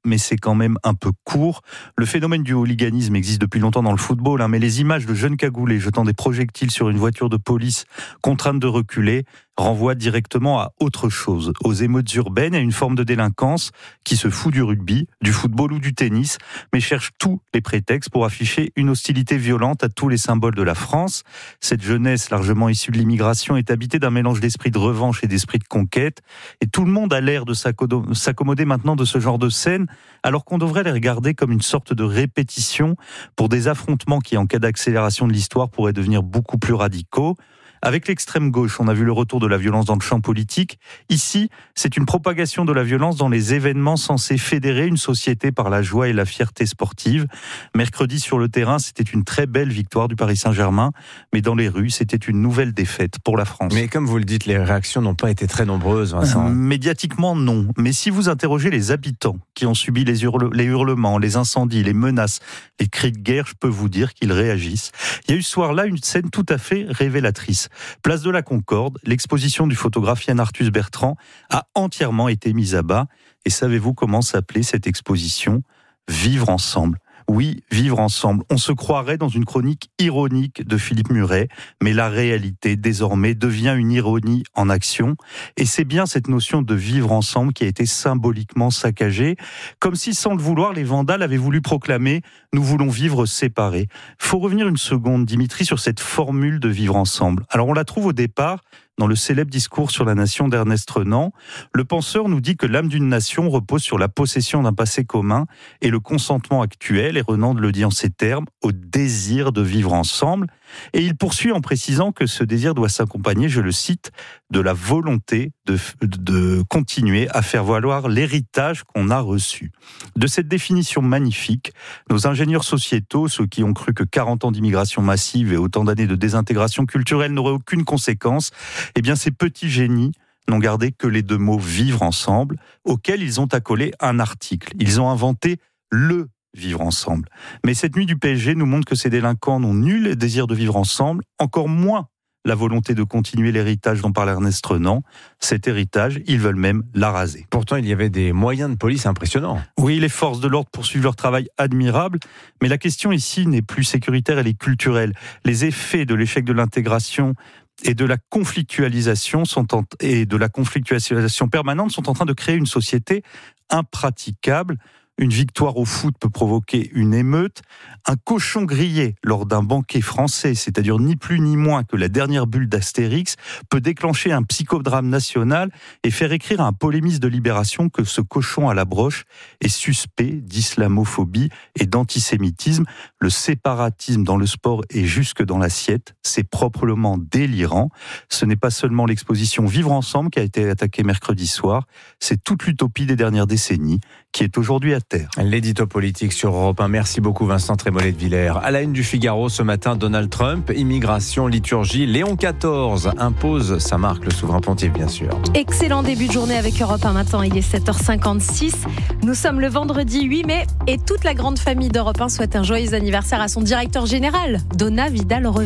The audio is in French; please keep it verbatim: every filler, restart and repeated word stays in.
mais c'est quand même un peu court. Le phénomène du hooliganisme existe depuis longtemps dans le football, hein, mais les images de jeunes cagoulés jetant des projectiles sur une voiture de police contrainte de reculer renvoient directement à autre chose, aux émeutes urbaines et à une forme de délinquance qui se fout du rugby, du football ou du tennis, mais cherche tous les prétextes pour afficher une hostilité violente à tous les symboles de la France. Cette jeunesse largement issue de l'immigration est habitée d'un mélange d'esprit de revanche et d'esprit de conquête, et tout le monde a l'air de s'accommoder maintenant de ce genre de scène, alors qu'on devrait les regarder comme une sorte de répétition pour des affrontements qui, en cas d'accélération de l'histoire, pourraient devenir beaucoup plus radicaux. Avec l'extrême gauche, on a vu le retour de la violence dans le champ politique. Ici, c'est une propagation de la violence dans les événements censés fédérer une société par la joie et la fierté sportive. Mercredi, sur le terrain, c'était une très belle victoire du Paris Saint-Germain, mais dans les rues, c'était une nouvelle défaite pour la France. Mais comme vous le dites, les réactions n'ont pas été très nombreuses, Vincent. Euh, médiatiquement, non. Mais si vous interrogez les habitants qui ont subi les, hurle- les hurlements, les incendies, les menaces, les cris de guerre, je peux vous dire qu'ils réagissent. Il y a eu ce soir-là une scène tout à fait révélatrice. Place de la Concorde, l'exposition du photographe Yann Arthus Bertrand a entièrement été mise à bas. Et savez-vous comment s'appelait cette exposition ? Vivre ensemble. Oui, vivre ensemble. On se croirait dans une chronique ironique de Philippe Muret, mais la réalité, désormais, devient une ironie en action. Et c'est bien cette notion de vivre ensemble qui a été symboliquement saccagée, comme si, sans le vouloir, les vandales avaient voulu proclamer « nous voulons vivre séparés ». Faut revenir une seconde, Dimitri, sur cette formule de vivre ensemble. Alors, on la trouve au départ dans le célèbre discours sur la nation d'Ernest Renan. Le penseur nous dit que l'âme d'une nation repose sur la possession d'un passé commun et le consentement actuel, et Renan le dit en ces termes, au désir de vivre ensemble. Et il poursuit en précisant que ce désir doit s'accompagner, je le cite, de la volonté de, de continuer à faire valoir l'héritage qu'on a reçu. De cette définition magnifique, nos ingénieurs sociétaux, ceux qui ont cru que quarante ans d'immigration massive et autant d'années de désintégration culturelle n'auraient aucune conséquence, eh bien ces petits génies n'ont gardé que les deux mots « vivre ensemble » auxquels ils ont accolé un article. Ils ont inventé le vivre ensemble. Mais cette nuit du P S G nous montre que ces délinquants n'ont nul désir de vivre ensemble, encore moins la volonté de continuer l'héritage dont parle Ernest Renan. Cet héritage, ils veulent même l'araser. Pourtant, il y avait des moyens de police impressionnants. Oui, les forces de l'ordre poursuivent leur travail admirable, mais la question ici n'est plus sécuritaire, elle est culturelle. Les effets de l'échec de l'intégration et de la conflictualisation sont en, et de la conflictualisation permanente sont en train de créer une société impraticable. Une victoire au foot peut provoquer une émeute. Un cochon grillé lors d'un banquet français, c'est-à-dire ni plus ni moins que la dernière bulle d'Astérix, peut déclencher un psychodrame national et faire écrire à un polémiste de Libération que ce cochon à la broche est suspect d'islamophobie et d'antisémitisme. Le séparatisme dans le sport et jusque dans l'assiette, c'est proprement délirant. Ce n'est pas seulement l'exposition Vivre ensemble qui a été attaquée mercredi soir, c'est toute l'utopie des dernières décennies qui est aujourd'hui à terre. L'édito politique sur Europe un. Merci beaucoup Vincent Trémollet de Villers. À la une du Figaro ce matin, Donald Trump, immigration, liturgie. Léon quatorze impose sa marque, le souverain pontife bien sûr. Excellent début de journée avec Europe un matin, il est sept heures cinquante-six. Nous sommes le vendredi huit mai et toute la grande famille d'Europe un souhaite un joyeux anniversaire à son directeur général, Donat Vidal.